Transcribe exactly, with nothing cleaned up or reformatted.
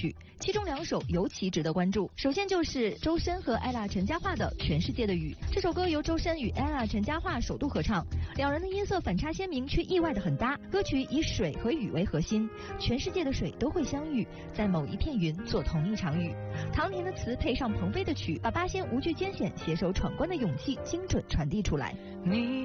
曲，其中两首尤其值得关注。首先就是周深和艾拉陈嘉桦的《全世界的雨》，这首歌由周深与艾拉陈嘉桦首度合唱，两人的音色反差鲜明，却意外的很搭。歌曲以水和雨为核心，全世界的水都会相遇，在某一片云做同一场雨。唐田的词配上鹏飞的曲，把八仙无惧艰险携手闯关的勇气精准传递出来。 你